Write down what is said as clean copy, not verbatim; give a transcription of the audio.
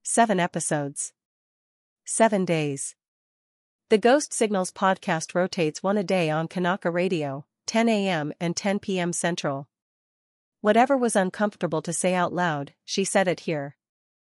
7 episodes. 7 days. The Ghost Signals podcast rotates one a day on Kanaka Radio, 10 a.m. and 10 p.m. Central. Whatever was uncomfortable to say out loud, she said it here.